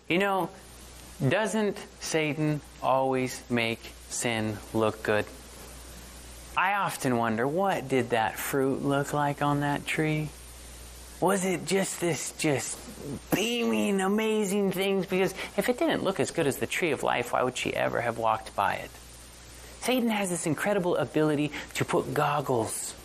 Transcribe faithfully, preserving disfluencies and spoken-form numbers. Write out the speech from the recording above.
You know, doesn't Satan always make sin look good? I often wonder, what did that fruit look like on that tree? Was it just this just beaming, amazing things? Because if it didn't look as good as the tree of life, why would she ever have walked by it? Satan has this incredible ability to put goggles